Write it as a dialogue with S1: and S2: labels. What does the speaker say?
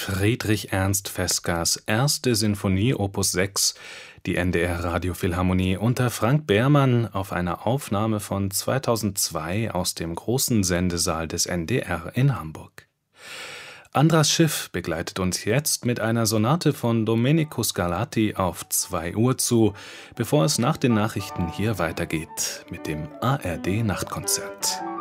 S1: Friedrich Ernst Vespers erste Sinfonie Opus 6, die NDR Radiophilharmonie unter Frank Behrmann auf einer Aufnahme von 2002 aus dem großen Sendesaal des NDR in Hamburg. Andras Schiff begleitet uns jetzt mit einer Sonate von Domenico Scarlatti auf 2 Uhr zu, bevor es nach den Nachrichten hier weitergeht mit dem ARD Nachtkonzert.